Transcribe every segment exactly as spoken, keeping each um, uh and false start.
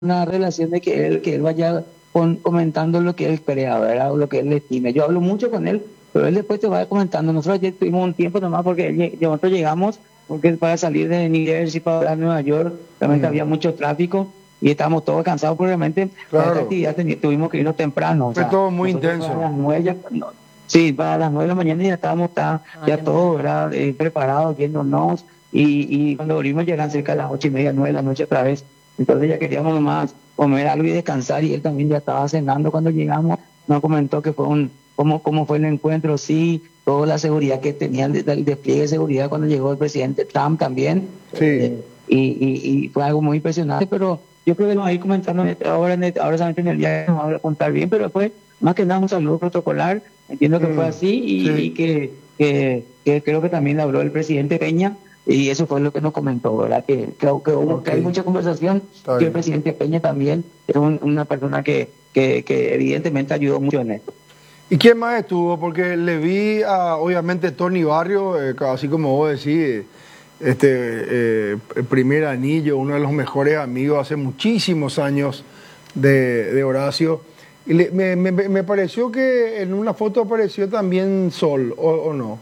una relación de que él, que él vaya con, comentando lo que él crea, ¿verdad? O lo que él estime. Yo hablo mucho con él, pero él después te va comentando. Nosotros ayer tuvimos un tiempo nomás porque él, nosotros llegamos, porque para salir de New Jersey para Nueva York, realmente mm. había mucho tráfico y estábamos todos cansados, porque realmente claro. Para esta actividad ten, tuvimos que irnos temprano. Fue o sea, todo muy intenso. Para las nueve, ya, no, sí, para las nueve de la mañana ya estábamos está, ya ah, todos ¿verdad? Eh, preparados, viéndonos, y, y cuando volvimos llegan cerca de las ocho y media, nueve de la noche otra vez. Entonces ya queríamos nomás comer algo y descansar, y él también ya estaba cenando cuando llegamos. Nos comentó que fue un, cómo, cómo fue el encuentro, sí, toda la seguridad que tenían, el, el despliegue de seguridad cuando llegó el presidente Trump también. Sí. Eh, y, y, y fue algo muy impresionante, pero yo creo que nos va a ir comentando ahora, ahora solamente en el día nos vamos a contar bien, pero después, más que nada, un saludo protocolar. Entiendo que mm, fue así y, sí. y que, que, que creo que también habló el presidente Peña. Y eso fue lo que nos comentó, ¿verdad? Que creo que, hubo, okay. que hay mucha conversación, Está que bien. El presidente Peña también es un, una persona que, que, que evidentemente ayudó mucho en esto. ¿Y quién más estuvo? Porque le vi a, obviamente, Tony Barrio, eh, así como vos decís, este, eh, el primer anillo, uno de los mejores amigos hace muchísimos años de, de Horacio. Y le, me, me, me pareció que en una foto apareció también Sol, ¿o, o no?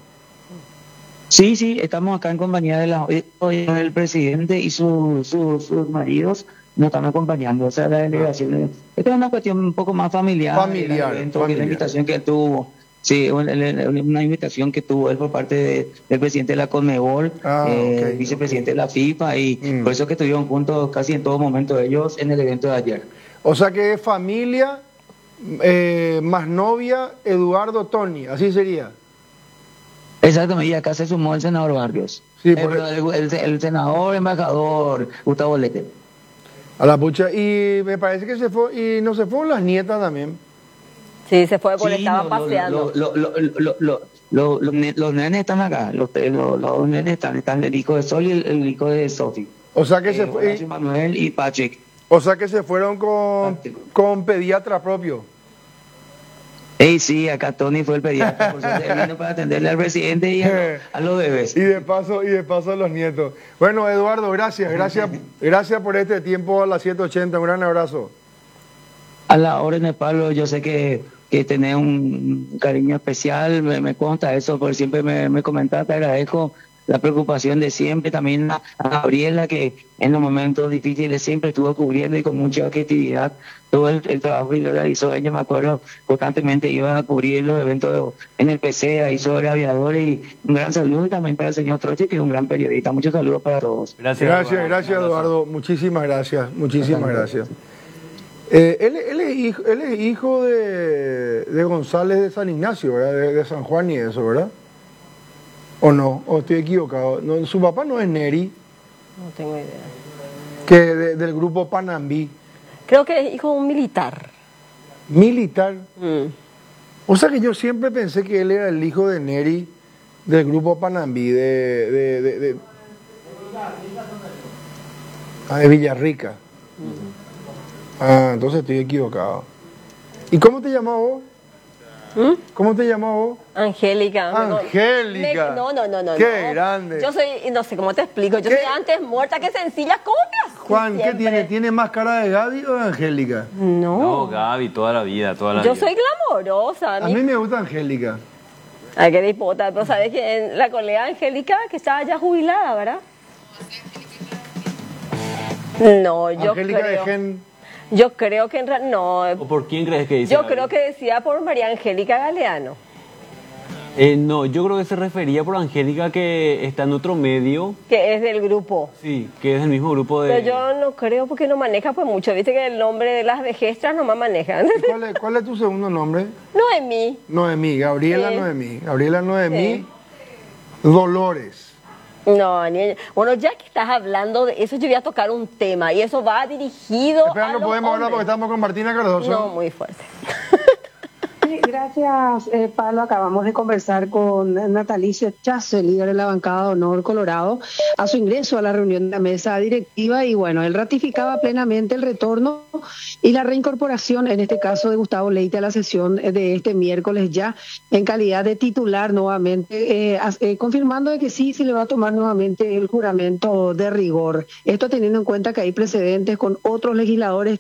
Sí, sí, estamos acá en compañía de la, el presidente y su, su, sus maridos nos están acompañando, o sea, la delegación. Esta es una cuestión un poco más familiar. Familiar, evento, familiar. La invitación que él tuvo, sí, una, una invitación que tuvo él por parte de, del presidente de la Conmebol, ah, eh, okay, vicepresidente okay. de la FIFA, y mm. por eso que estuvieron juntos casi en todo momento ellos en el evento de ayer. O sea que es familia, eh, más novia, Eduardo Tony, así sería. Exactamente, y acá se sumó el senador Barrios. Sí, el, el, el, el senador embajador Gustavo Lete. A la pucha, y me parece que se fue, y no se fueron las nietas también. Sí, se fue porque sí, estaban lo, paseando. Lo, lo, lo, lo, lo, lo, los, los nenes están acá, los, los, los nenes están, están el hijo de Sol y el, el hijo de Sofi. O sea que eh, se fue. Y, Manuel y Patrick. O sea que se fueron con, con pediatra propio. Ey, sí, acá Tony fue el pediatra, por suerte vino para atenderle al presidente y a, a los bebés. Y de paso, y de paso a los nietos. Bueno, Eduardo, gracias, gracias, gracias por este tiempo a las siete ochenta, un gran abrazo. A la orden, Pablo, yo sé que, que tenés un cariño especial, me, me consta eso, porque siempre me, me comentás, te agradezco la preocupación de siempre, también a, a Gabriela, que en los momentos difíciles siempre estuvo cubriendo y con mucha actividad todo el, el trabajo que lo realizó. Ella, me acuerdo, constantemente iba a cubrir los eventos en el P C A, hizo el aviador, y un gran saludo y también para el señor Troche, que es un gran periodista. Muchos saludos para todos. Gracias, gracias, Eduardo. Gracias, Eduardo. Muchísimas gracias, muchísimas gracias. Eh, él, él, es hijo, él es hijo de, de González de San Ignacio, ¿verdad? De, de San Juan y eso, ¿verdad? ¿O no? ¿O estoy equivocado? No, su papá no es Neri. No tengo idea. Que de, del grupo Panambí. Creo que es hijo de un militar. ¿Militar? Mm. O sea que yo siempre pensé que él era el hijo de Neri del grupo Panambí, de... de, de, de... Ah, de Villarrica. Mm. Ah, entonces estoy equivocado. ¿Y cómo te llamabas vos? ¿Mm? ¿Cómo te llamabas vos? Angélica. Angélica. Me, no, no, no, no. Qué no. grande. Yo soy, no sé cómo te explico, yo ¿Qué? soy antes muerta que sencilla. ¿Cómo que así Juan, siempre? ¿qué tiene? ¿Tiene más cara de Gaby o de Angélica? No. No, Gaby, toda la vida, toda la yo vida. Yo soy glamorosa. A mí, a mí me gusta Angélica. Ay, qué dipota, pero sabes que la colega Angélica, que estaba ya jubilada, ¿verdad? No, yo Angélica creo... de Gen... Yo creo que en realidad no. ¿O por quién crees que dice? Yo Gaby? creo que decía por María Angélica Galeano. Eh, no, yo creo que se refería por Angélica, que está en otro medio. Que es del grupo. Sí, que es del mismo grupo de... Pero yo no creo porque no maneja pues mucho. Viste que el nombre de las vejestras nomás manejan. ¿Cuál es, ¿Cuál es tu segundo nombre? Noemí. Noemí, Gabriela sí. Noemí. Gabriela Noemí sí. Dolores. No, ni ella. Bueno, ya que estás hablando de eso, yo voy a tocar un tema y eso va dirigido Espera, a no los podemos hombres. hablar porque estamos con Martina Cardoso. No, muy fuerte. Sí, gracias, eh, Pablo. Acabamos de conversar con Natalicio Chase, líder de la bancada de Honor Colorado, a su ingreso a la reunión de la mesa directiva y bueno, él ratificaba plenamente el retorno y la reincorporación, en este caso de Gustavo Leite, a la sesión de este miércoles ya en calidad de titular nuevamente, eh, eh, confirmando de que sí, se le va a tomar nuevamente el juramento de rigor. Esto teniendo en cuenta que hay precedentes con otros legisladores